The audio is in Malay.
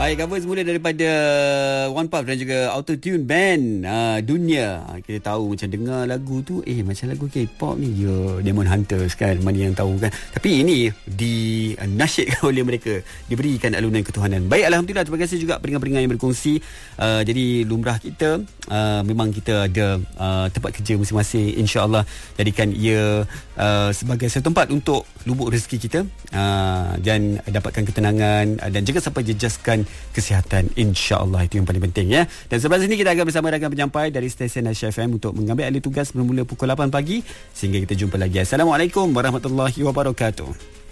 Baik, cover semula daripada One Puff dan juga Auto Tune Band Dunia. Kita tahu macam dengar lagu tu, macam lagu K-pop ni, Demon Hunters kan, mana yang tahu kan. Tapi ini dinasyidkan oleh mereka, diberikan alunan ketuhanan. Baik, Alhamdulillah, terima kasih juga pendengar-pendengar yang berkongsi. Jadi lumrah kita, memang kita ada tempat kerja masing-masing. InsyaAllah jadikan ia sebagai satu tempat untuk lubuk rezeki kita, dan dapatkan ketenangan, dan juga sampai jejaskan kesihatan, insya-Allah. Itu yang paling penting ya. Dan sebelah sini kita akan bersama rakan penyampai dari stesen Aisyah FM untuk mengambil alih tugas bermula pukul 8 pagi sehingga kita jumpa lagi. Assalamualaikum warahmatullahi wabarakatuh.